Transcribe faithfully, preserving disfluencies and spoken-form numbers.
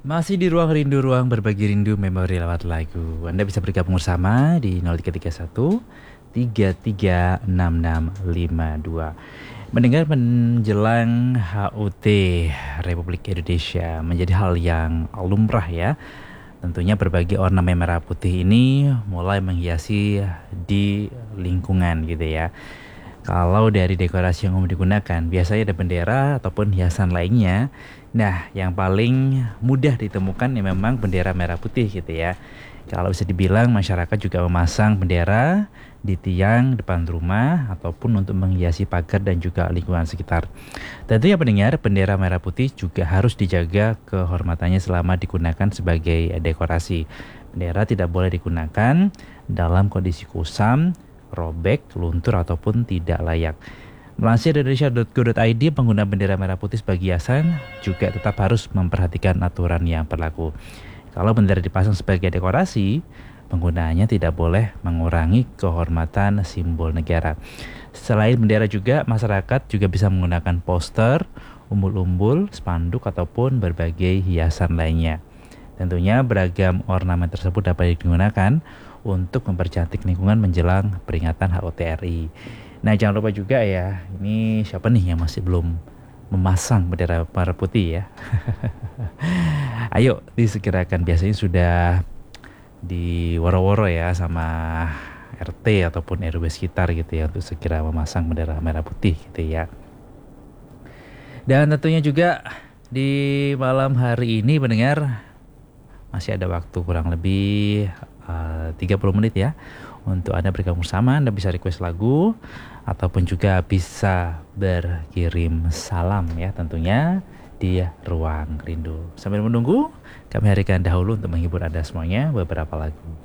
Masih di ruang rindu, ruang berbagi rindu, memori lewat lagu. Anda bisa bergabung bersama di nol tiga tiga satu tiga tiga enam enam lima dua. Mendengar menjelang H U T Republik Indonesia menjadi hal yang lumrah ya. Tentunya berbagai ornamen merah putih ini mulai menghiasi di lingkungan gitu ya. Kalau dari dekorasi yang umum digunakan, biasanya ada bendera ataupun hiasan lainnya. Nah, yang paling mudah ditemukan ya memang bendera merah putih gitu ya. Kalau bisa dibilang masyarakat juga memasang bendera di tiang depan rumah ataupun untuk menghiasi pagar dan juga lingkungan sekitar. Tentunya pendengar, bendera merah putih juga harus dijaga kehormatannya selama digunakan sebagai dekorasi. Bendera tidak boleh digunakan dalam kondisi kusam, robek, luntur ataupun tidak layak. Melansir dari indonesia titik go titik i d, pengguna bendera merah putih sebagai hiasan juga tetap harus memperhatikan aturan yang berlaku. Kalau bendera dipasang sebagai dekorasi, penggunaannya tidak boleh mengurangi kehormatan simbol negara. Selain bendera juga, masyarakat juga bisa menggunakan poster, umbul-umbul, spanduk ataupun berbagai hiasan lainnya. Tentunya beragam ornamen tersebut dapat digunakan untuk mempercantik lingkungan menjelang peringatan H U T R I. Nah, jangan lupa juga ya, ini siapa nih yang masih belum memasang bendera merah putih ya? Ayo disegerakan, biasanya sudah di woro-woro ya sama R T ataupun R W sekitar gitu ya untuk segera memasang bendera merah putih gitu ya. Dan tentunya juga di malam hari ini mendengar masih ada waktu kurang lebih uh, tiga puluh menit ya untuk Anda bergabung bersama. Anda bisa request lagu ataupun juga bisa berkirim salam ya tentunya di ruang rindu. Sambil menunggu, kami hadirkan dahulu untuk menghibur Anda semuanya beberapa lagu.